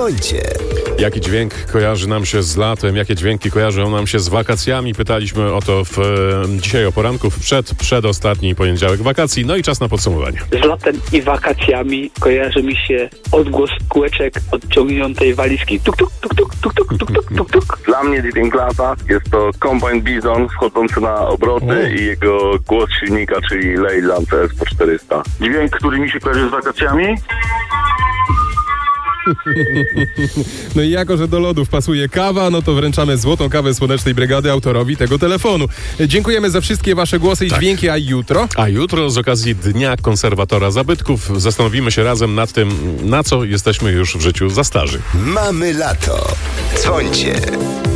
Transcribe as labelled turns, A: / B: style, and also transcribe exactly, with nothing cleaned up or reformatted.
A: Dzwońcie.
B: Jaki dźwięk kojarzy nam się z latem? Jakie dźwięki kojarzą nam się z wakacjami? Pytaliśmy o to w, e, dzisiaj o poranku, w przed, przedostatni poniedziałek wakacji. No i czas na podsumowanie.
C: Z latem i wakacjami kojarzy mi się odgłos kółeczek odciągniętej walizki. Tuk, tuk, tuk, tuk, tuk, tuk, tuk, tuk, tuk, tuk.
D: Dla mnie dźwięk lata jest to Combine Bison wchodzący na obroty
B: O.
D: i jego głos silnika, czyli Leyland C S po czterysta. Dźwięk, który mi się kojarzy z wakacjami?
E: No i jako, że do lodów pasuje kawa, no to wręczamy złotą kawę Słonecznej Brygady autorowi tego telefonu. Dziękujemy za wszystkie wasze głosy i
B: Tak.
E: dźwięki, a jutro?
B: A jutro z okazji Dnia Konserwatora Zabytków zastanowimy się razem nad tym, na co jesteśmy już w życiu za starzy.
A: Mamy lato. Dzwońcie.